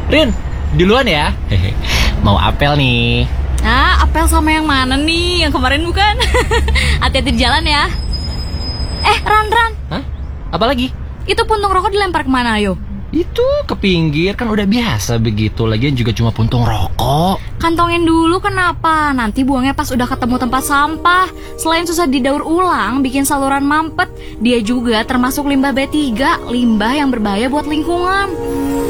Rin, duluan ya. Mau apel nih. Apel sama yang mana nih? Yang kemarin bukan? Hati-hati di jalan ya. Ran. Hah? Apa lagi? Itu puntung rokok dilempar kemana, ayo? Itu ke pinggir, kan udah biasa begitu. Lagian juga cuma puntung rokok. Kantongin dulu kenapa? Nanti buangnya pas udah ketemu tempat sampah. Selain susah didaur ulang, bikin saluran mampet, dia juga termasuk limbah B3, limbah yang berbahaya buat lingkungan.